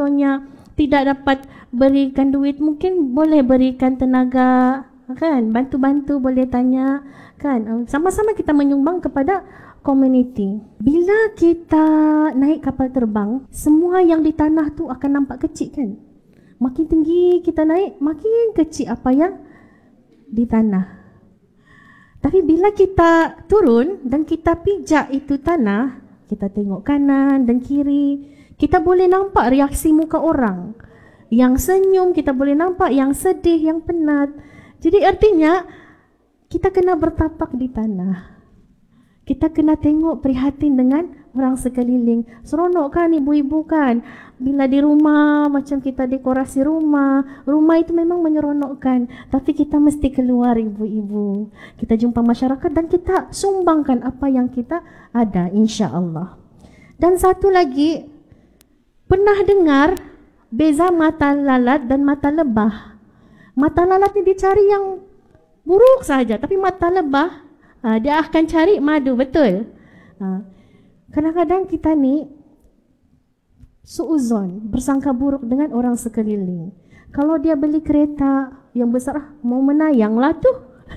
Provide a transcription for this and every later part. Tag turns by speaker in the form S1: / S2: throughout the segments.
S1: contohnya tidak dapat berikan duit, mungkin boleh berikan tenaga, kan? Bantu-bantu, boleh tanya, kan? Sama-sama kita menyumbang kepada community. Bila kita naik kapal terbang, semua yang di tanah tu akan nampak kecil, kan? Makin tinggi kita naik, makin kecil apa yang di tanah. Tapi bila kita turun dan kita pijak itu tanah, kita tengok kanan dan kiri, kita boleh nampak reaksi muka orang. Yang senyum, kita boleh nampak yang sedih, yang penat. Jadi artinya, kita kena bertapak di tanah. Kita kena tengok prihatin dengan orang sekeliling. Seronok kan ibu-ibu kan? Bila di rumah, macam kita dekorasi rumah itu memang menyeronokkan. Tapi kita mesti keluar ibu-ibu. Kita jumpa masyarakat dan kita sumbangkan apa yang kita ada, insya-Allah. Dan satu lagi, pernah dengar beza mata lalat dan mata lebah? Mata lalat ni dia cari yang buruk saja, tapi mata lebah dia akan cari madu, betul? Kadang-kadang kita ni suuzon, bersangka buruk dengan orang sekeliling. Kalau dia beli kereta yang besar, mau menayanglah tu.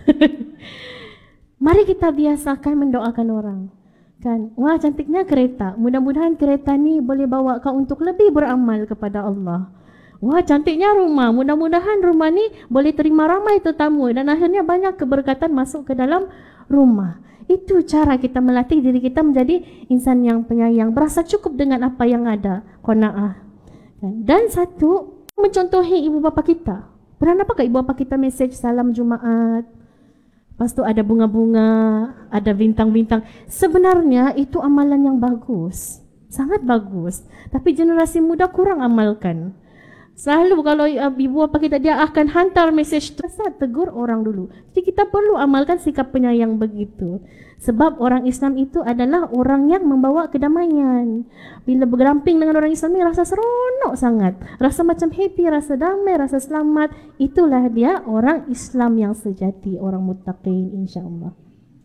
S1: Mari kita biasakan mendoakan orang. Kan? Wah, cantiknya kereta. Mudah-mudahan kereta ni boleh bawa kau untuk lebih beramal kepada Allah. Wah, cantiknya rumah. Mudah-mudahan rumah ni boleh terima ramai tetamu dan akhirnya banyak keberkatan masuk ke dalam rumah. Itu cara kita melatih diri kita menjadi insan yang penyayang, berasa cukup dengan apa yang ada, qanaah. Dan satu, mencontohi ibu bapa kita. Pernah nampak ibu bapa kita mesej salam Jumaat? Lepas tu ada bunga-bunga, ada bintang-bintang. Sebenarnya itu amalan yang bagus, sangat bagus. Tapi generasi muda kurang amalkan. Selalu kalau ibu bapa kita, dia akan hantar mesej terus, tegur orang dulu. Jadi kita perlu amalkan sikap penyayang begitu. Sebab orang Islam itu adalah orang yang membawa kedamaian. Bila bergamping dengan orang Islam ni rasa seronok sangat. Rasa macam happy, rasa damai, rasa selamat. Itulah dia orang Islam yang sejati, orang muttaqin, insya-Allah.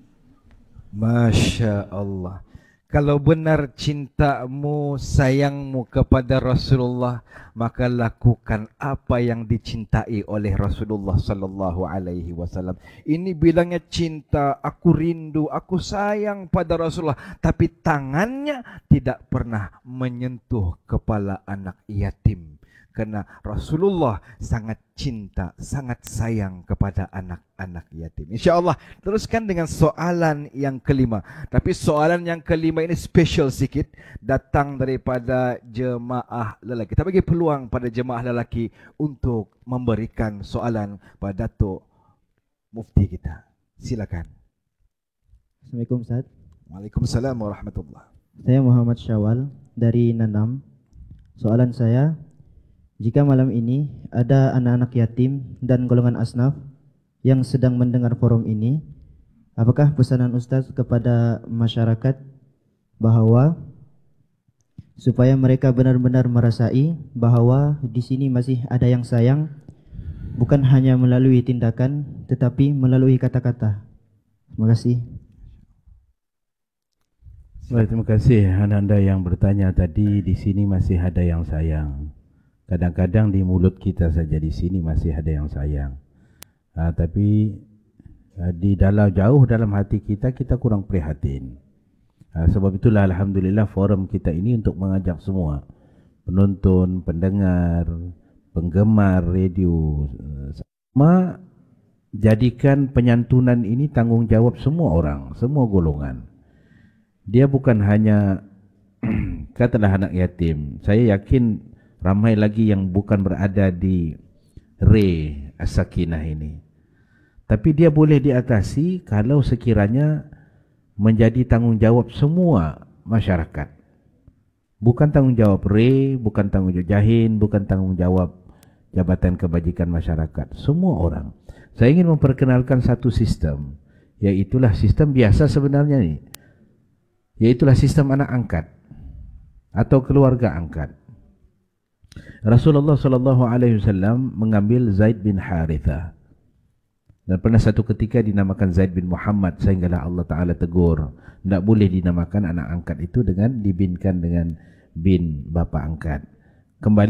S2: Masya Allah. Kalau benar cintamu, sayangmu kepada Rasulullah, maka lakukan apa yang dicintai oleh Rasulullah sallallahu alaihi wasallam. Ini bilangnya cinta, aku rindu, aku sayang pada Rasulullah, tapi tangannya tidak pernah menyentuh kepala anak yatim. Karena Rasulullah sangat cinta, sangat sayang kepada anak-anak yatim. InsyaAllah teruskan dengan soalan yang kelima. Tapi soalan yang kelima ini special sikit, datang daripada jemaah lelaki. Kita bagi peluang pada jemaah lelaki untuk memberikan soalan pada Datuk Mufti kita. Silakan.
S3: Assalamualaikum Ustaz.
S2: Waalaikumsalam warahmatullahi.
S3: Saya Muhammad Syawal dari Nanam. Soalan saya, jika malam ini ada anak-anak yatim dan golongan asnaf yang sedang mendengar forum ini, apakah pesanan Ustaz kepada masyarakat bahawa supaya mereka benar-benar merasai bahawa di sini masih ada yang sayang, bukan hanya melalui tindakan tetapi melalui kata-kata? Terima kasih.
S4: Baik, terima kasih anda yang bertanya tadi. Di sini masih ada yang sayang. Kadang-kadang di mulut kita saja di sini masih ada yang sayang. Tapi di dalam jauh dalam hati kita, kita kurang prihatin. Sebab itulah alhamdulillah forum kita ini untuk mengajak semua penonton, pendengar, penggemar radio, sama jadikan penyantunan ini tanggungjawab semua orang, semua golongan. Dia bukan hanya katalah anak yatim. Saya yakin ramai lagi yang bukan berada di Re As-Sakinah ini. Tapi dia boleh diatasi kalau sekiranya menjadi tanggungjawab semua masyarakat. Bukan tanggungjawab Re, bukan tanggungjawab Jahin, bukan tanggungjawab Jabatan Kebajikan Masyarakat. Semua orang. Saya ingin memperkenalkan satu sistem, iaitulah sistem biasa sebenarnya ni. Iaitulah sistem anak angkat atau keluarga angkat. Rasulullah sallallahu alaihi wasallam mengambil Zaid bin Harithah. Dan pernah satu ketika dinamakan Zaid bin Muhammad, sehinggalah Allah Ta'ala tegur, tidak boleh dinamakan anak angkat itu dengan dibinkan dengan bin bapa angkat. Kembali